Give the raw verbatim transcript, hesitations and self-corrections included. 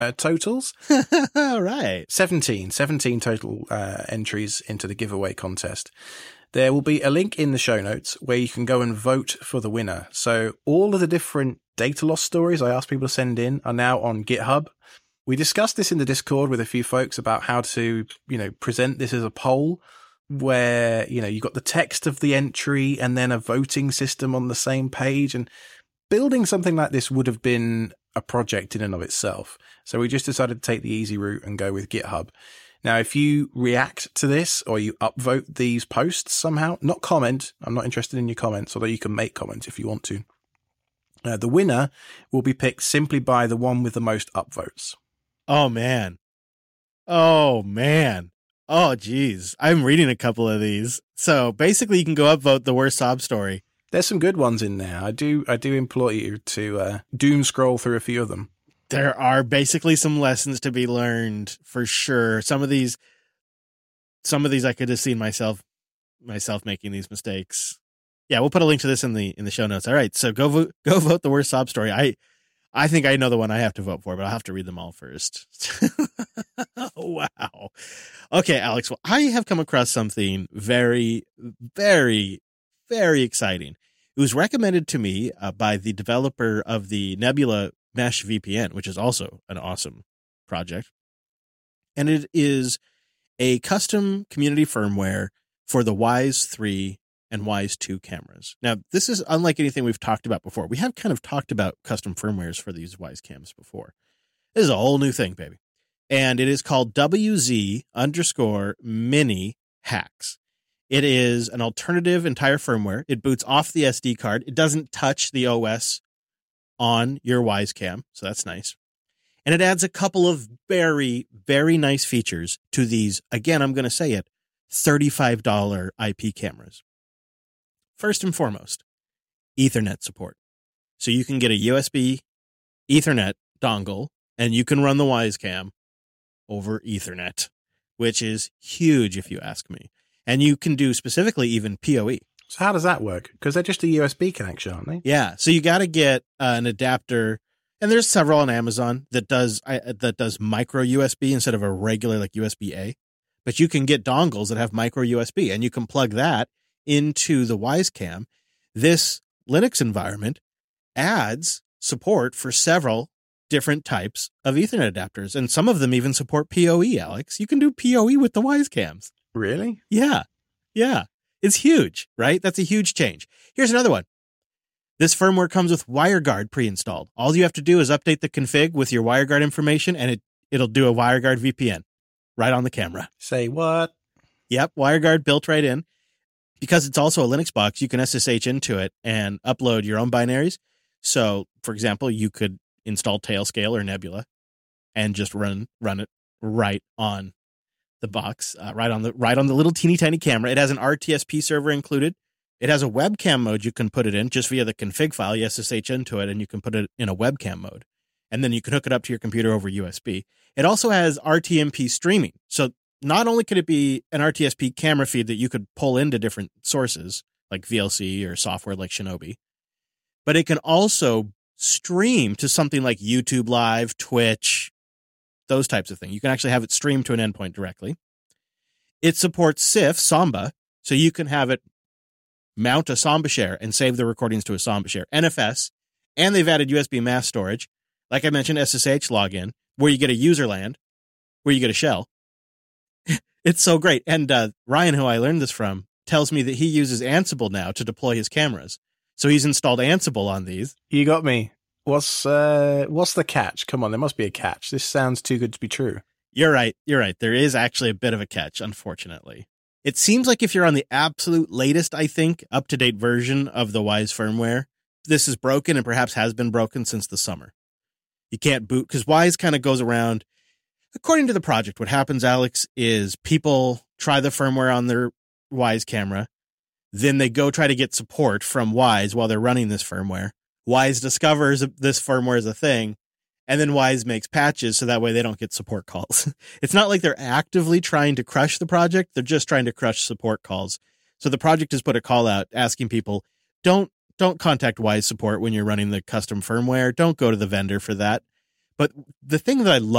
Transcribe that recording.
uh, totals. All right. seventeen. seventeen total uh, entries into the giveaway contest. There will be a link in the show notes where you can go and vote for the winner. So all of the different data loss stories I asked people to send in are now on GitHub. We discussed this in the Discord with a few folks about how to, you know, present this as a poll where, you know, you got the text of the entry and then a voting system on the same page. And building something like this would have been a project in and of itself. So we just decided to take the easy route and go with GitHub. Now, if you react to this or you upvote these posts somehow, not comment, I'm not interested in your comments, although you can make comments if you want to. Uh, the winner will be picked simply by the one with the most upvotes. Oh, man. Oh, man. Oh, geez. I'm reading a couple of these. So basically, you can go upvote the worst sob story. There's some good ones in there. I do I do implore you to uh, doom scroll through a few of them. There are basically some lessons to be learned for sure. Some of these, some of these I could have seen myself, myself making these mistakes. Yeah, we'll put a link to this in the in the show notes. All right, so go vote, go vote the worst sob story. I, I think I know the one I have to vote for, but I'll have to read them all first. Wow. Okay, Alex. Well, I have come across something very, very, very exciting. It was recommended to me uh, by the developer of the Nebula Mesh V P N, which is also an awesome project. And it is a custom community firmware for the Wyze three and Wyze two cameras. Now, this is unlike anything we've talked about before. We have kind of talked about custom firmwares for these Wyze cams before. This is a whole new thing, baby. And it is called W Z underscore mini hacks. It is an alternative entire firmware. It boots off the S D card. It doesn't touch the O S on your Wyze cam, so that's nice. And it adds a couple of very, very nice features to these, again, I'm going to say it, thirty-five dollars I P cameras. First and foremost, Ethernet support. So you can get a U S B Ethernet dongle, and you can run the Wyze cam over Ethernet, which is huge if you ask me. And you can do specifically even P O E. So how does that work? Because they're just a U S B connection, aren't they? Yeah. So you got to get uh, an adapter, and there's several on Amazon that does uh, that does micro U S B instead of a regular like U S B A. But you can get dongles that have micro U S B, and you can plug that into the Wyze cam. This Linux environment adds support for several different types of Ethernet adapters, and some of them even support P O E, Alex. You can do P O E with the Wyze cams. Really? Yeah. Yeah. It's huge, right? That's a huge change. Here's another one. This firmware comes with WireGuard pre-installed. All you have to do is update the config with your WireGuard information, and it, it'll do a WireGuard V P N right on the camera. Say what? Yep, WireGuard built right in. Because it's also a Linux box, you can S S H into it and upload your own binaries. So, for example, you could install Tailscale or Nebula and just run run it right on the box, uh, right on the right on the little teeny tiny camera. It has an R T S P server included. It has a webcam mode you can put it in just via the config file. You S S H into it, and you can put it in a webcam mode. And then you can hook it up to your computer over U S B. It also has R T M P streaming. So not only could it be an R T S P camera feed that you could pull into different sources, like V L C or software like Shinobi, but it can also stream to something like YouTube Live, Twitch, those types of things. You can actually have it stream to an endpoint directly. It supports S I F, Samba, so you can have it mount a Samba share and save the recordings to a Samba share. N F S, and they've added U S B mass storage. Like I mentioned, S S H login, where you get a user land, where you get a shell. It's so great. And uh, Ryan, who I learned this from, tells me that he uses Ansible now to deploy his cameras. So he's installed Ansible on these. You got me. What's uh, what's the catch? Come on, there must be a catch. This sounds too good to be true. You're right. You're right. There is actually a bit of a catch, unfortunately. It seems like if you're on the absolute latest, I think, up-to-date version of the Wyze firmware, this is broken and perhaps has been broken since the summer. You can't boot, because Wyze kind of goes around. According to the project, what happens, Alex, is people try the firmware on their Wyze camera. Then they go try to get support from Wyze while they're running this firmware. Wyze discovers this firmware is a thing, and then Wyze makes patches so that way they don't get support calls. It's not like they're actively trying to crush the project. They're just trying to crush support calls. So the project has put a call out asking people, don't don't contact Wyze support when you're running the custom firmware. Don't go to the vendor for that. But the thing that I love